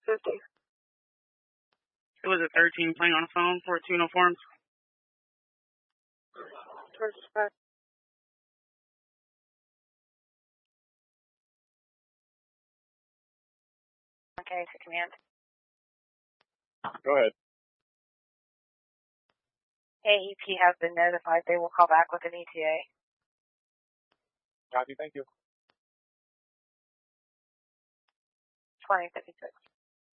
50. It was a 13 playing on a phone for 2 uniforms. Towards the back. Okay, to command. Go ahead. AEP has been notified. They will call back with an ETA. Copy, thank you. 2056.